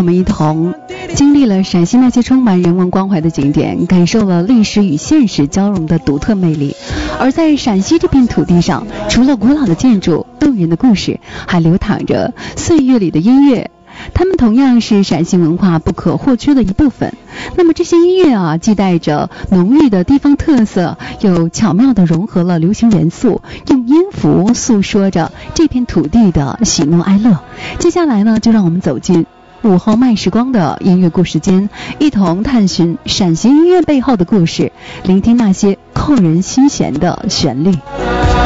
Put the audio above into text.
们一同经历了陕西那些充满人文关怀的景点，感受了历史与现实交融的独特魅力。而在陕西这片土地上，除了古老的建筑、动人的故事，还流淌着岁月里的音乐，它们同样是陕西文化不可或缺的一部分。那么这些音乐既带着浓郁的地方特色，又巧妙地融合了流行元素，用音符诉说着这片土地的喜怒哀乐。接下来呢，就让我们走进午后慢时光的音乐故事间，一同探寻陕西音乐背后的故事，聆听那些扣人心弦的旋律。